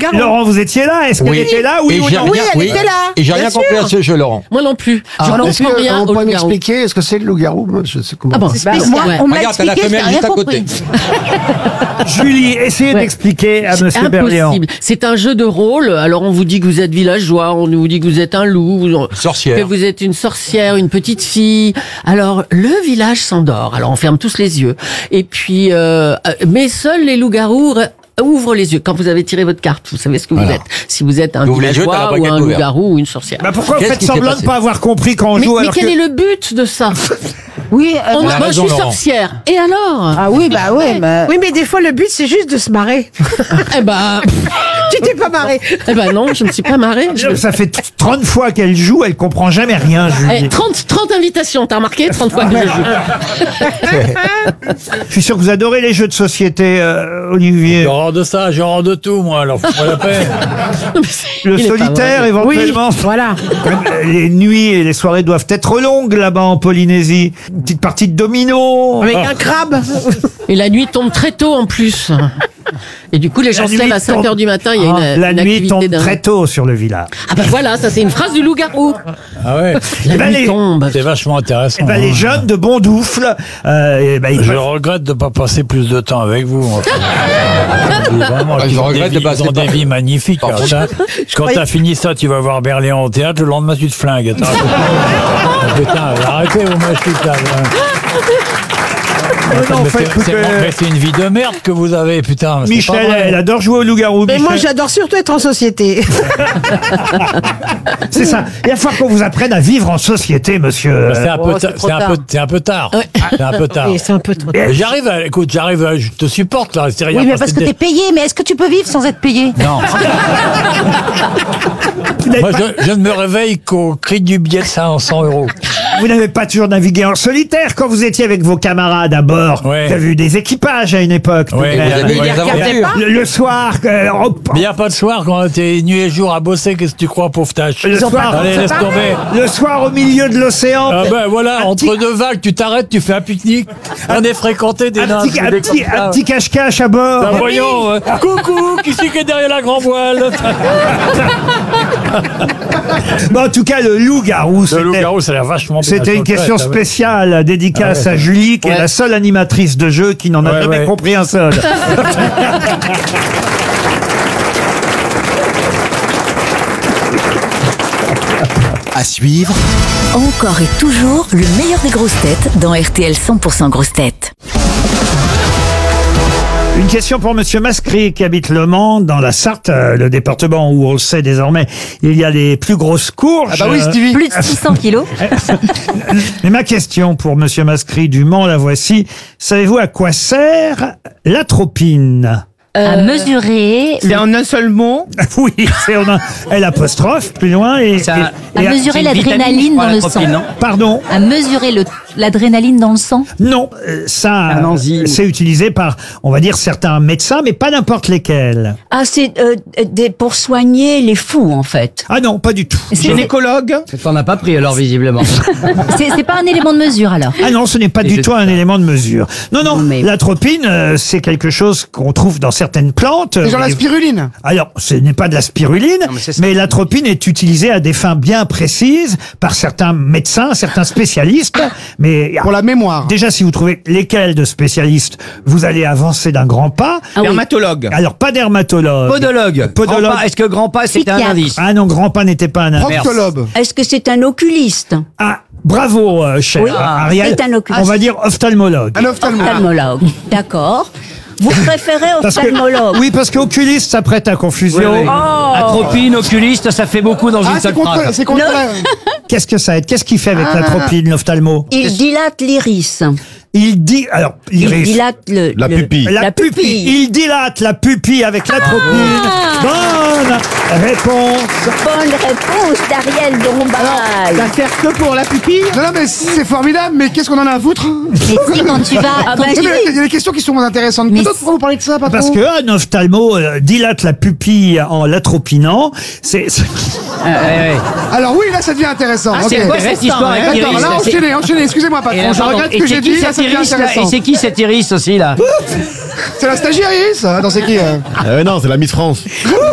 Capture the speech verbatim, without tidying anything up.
loup-garou. Laurent, vous étiez là? Est-ce Oui. qu'elle était là? Oui Et ou j'ai non? rien- Oui, elle était là. Et j'ai Bien rien sûr. compris à ce jeu, Laurent. Moi non plus. Ah, je est-ce comprends que rien on au pourrait loup-garou. m'expliquer ce que c'est le loup-garou? Moi, je sais comment. Ah bon, Bah, spécial, moi, ouais. on me l'a Regarde, t'as la expliqué, j'ai femelle rien juste à compris. côté. Julie, essayez Ouais. d'expliquer à C'est Monsieur Berléand. impossible. C'est un jeu de rôle. Alors on vous dit que vous êtes villageois, on vous dit que vous êtes un loup, vous- Sorcière. que vous êtes une sorcière, une petite fille. Alors le village s'endort. Alors on ferme tous les yeux. Et puis, euh, mais seuls les loups-garous re- ouvrent les yeux quand vous avez tiré votre carte. Vous savez ce que vous Voilà. êtes. Si vous êtes un Ouvre les yeux, t'as la villageois ou braguette un ouverte. loup-garou ou une sorcière. Bah pourquoi vous Qu'est-ce faites qui s'est semblant de passé pas avoir compris quand on mais joue mais alors quel que... est le but de ça? Oui, euh, On- Elle a Moi je raison, suis Laurent. sorcière. Et alors? ah oui, bah ouais, mais... Oui, mais des fois, le but, c'est juste de se marrer. Eh ben, Tu t'es pas marré. eh ben non, je ne suis pas marrée. Je- Ça fait trente fois qu'elle joue, elle comprend jamais rien, Eh, Julie. trente, trente invitations, t'as remarqué? trente fois que je joue. Je suis sûr que vous adorez les jeux de société, euh, Olivier. J'aurai de ça, j'aurai de tout, moi, alors faut pas la peine. Le Il est pas solitaire, vrai. éventuellement. Voilà. Les nuits et les soirées doivent être longues là-bas en Polynésie. Une petite partie de domino. Avec un crabe. Et la nuit tombe très tôt en plus. Et du coup, les gens se nuit lèvent à cinq tombe- heures du matin, il y a Ah, une, la une nuit activité tombe d'un- très tôt sur le village. Ah bah voilà, ça c'est une phrase du loup-garou. Ah ouais, La Eh ben, nuit les- tombe. c'est vachement intéressant. Eh ben, les hein. jeunes de Bondoufle, euh, eh ben, ils Je peuvent- regrette de ne pas passer plus de temps avec vous. moi. Vraiment, Ah, ils je ont regrette des de vies- passer ils ont des pas- vies magnifiques. Par alors contre- ça, quand t'as fini ça, tu vas voir Berléand au théâtre, le lendemain tu te flingues. Attends, ah, putain, arrêtez vos machines là. non, en Mais fait, c'est- écoute, c'est euh, mais c'est une vie de merde que vous avez, putain. c'est pas Michel, vrai. elle adore jouer au loup-garou. Mais moi, Michel. j'adore surtout être en société. C'est ça. Il va falloir qu'on vous apprenne à vivre en société, monsieur. C'est un, Oh, peu c'est ta- trop c'est un tard. peu, c'est un peu tard. C'est un peu tard. Oui, c'est un peu trop. Mais J'arrive à, écoute, j'arrive à, je te supporte là, c'est rien. Oui, mais parce que t'es t'es payé. Mais est-ce que tu peux vivre sans être payé? Non. Moi, je, je ne me réveille qu'au cri du billet de cinq cents euros. Vous n'avez pas toujours navigué en solitaire quand vous étiez avec vos camarades à bord. Ouais. Vous avez eu des équipages à une époque. tout Ouais, de même. vous avez eu des aventures. le, le soir, euh, oh, Mais il n'y a pas de soir quand t'es nuit et jour à bosser, qu'est-ce que tu crois, pauvre tâche? le soir, Allez, laisse tomber. le soir au milieu de l'océan. Ah ben voilà, Un entre petit- deux vagues, tu t'arrêtes, tu fais un pique-nique. On est fréquenté des Un nains. petit, un, des petit, comme ça. un petit cache-cache à bord. Ben voyons, euh, coucou, qui c'est qui est derrière la grand voile? Bon, en tout cas, le loup-garou, Le c'était- loup-garou, ça a l'air vachement bien. c'était une question chouette, spéciale, dédicace Ah ouais. à Julie, qui est Ouais. la seule animatrice de jeu qui n'en a Ouais, jamais ouais. compris un seul. À suivre, Encore et toujours le meilleur des grosses têtes dans R T L cent pour cent grosses têtes. Une question pour Monsieur Mascry qui habite Le Mans dans la Sarthe, euh, le département où on le sait désormais, il y a les plus grosses courges. Ah bah oui, Euh, Stevie. Plus de six cents kilos. Mais ma question pour Monsieur Mascry du Mans, la voici. Savez-vous à quoi sert l'atropine? À mesurer. C'est en un seul mot. Oui, c'est en un L apostrophe plus loin et, et- À et- mesurer l'adrénaline dans le sang. Pardon. À mesurer le- l'adrénaline dans le sang. Non, euh, ça, Un enzyme. c'est utilisé par, on va dire, certains médecins, mais pas n'importe lesquels. Ah, c'est euh, des- pour soigner les fous, en fait. Ah non, pas du tout. Gynécologue. T'en as pas pris alors, visiblement. C'est c'est pas un élément de mesure alors. Ah non, ce n'est pas du tout un élément de mesure. Non, non, Mais- l'atropine, euh, c'est quelque chose qu'on trouve dans certaines plantes. C'est genre la Mais- spiruline. Alors, ce n'est pas de la spiruline, Non, mais c'est ça. mais l'atropine est utilisée à des fins bien précises par certains médecins, certains spécialistes. Mais Pour la mémoire. déjà, si vous trouvez lesquels de spécialistes, vous allez avancer d'un grand pas. Dermatologue. Alors, pas dermatologue. Podologue. Podologue. Grand pas. Est-ce que grand pas, c'était un Psychiatre. indice? Ah non, grand pas n'était pas un indice. Proctologue. Est-ce que c'est un oculiste? Ah, bravo, euh, cher Oui, Ariel. c'est un oculiste. On va dire ophtalmologue. Un ophtalmo. Ophtalmologue. D'accord. Vous préférez Parce que- ophtalmologue? oui, parce qu'oculiste, ça prête à confusion. Atropine, oculiste, ça fait beaucoup dans une seule phrase. C'est contre la... Qu'est-ce que ça aide? Qu'est-ce qu'il fait avec Ah. l'atropine, l'ophtalmo? Il dilate l'iris. Il dit, alors, Il l'iris. dilate le, La le- pupille. La, La pupille. pupille. Il dilate la pupille avec l'atropine. Bonne réponse. Bonne réponse d'Ariel Dombal. Ça sert que pour la pupille. Non, non, mais c'est formidable, mais qu'est-ce qu'on en a à foutre? Mais si, quand tu vas. Ah quand bah, tu- Mais Il y a des questions qui sont intéressantes. Mais Peut-être pourquoi vous parlez de ça, patron? Parce que un ophtalmo euh, dilate la pupille en l'atropinant. C'est, c'est- Alors oui, là, ça devient intéressant. Ok. c'est quoi cette histoire avec D'accord, l'iris, là, là, c'est- enchaînez, enchaînez. Excusez-moi, patron. Je regrette ce que j'ai dit, là, ça devient intéressant. c'est qui cette Iris aussi là? C'est la stagiaire Iris? Attends, c'est qui? euh Euh, non, c'est la Miss France.